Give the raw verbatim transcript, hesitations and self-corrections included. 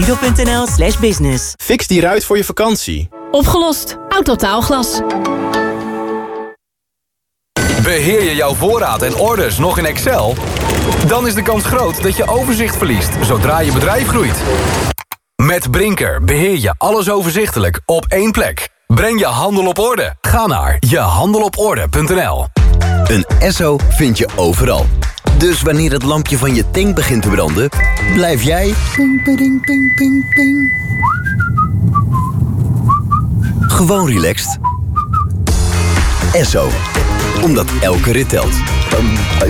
Lido.nl slash business. Fix die ruit voor je vakantie. Opgelost. Autotaalglas. Beheer je jouw voorraad en orders nog in Excel? Dan is de kans groot dat je overzicht verliest zodra je bedrijf groeit. Met Brinker beheer je alles overzichtelijk op één plek. Breng je handel op orde. Ga naar je handel op orde punt n l. Een Esso vind je overal. Dus wanneer het lampje van je tank begint te branden, blijf jij ping, ping, ping, ping, ping. Gewoon relaxed. Esso. Omdat elke rit telt.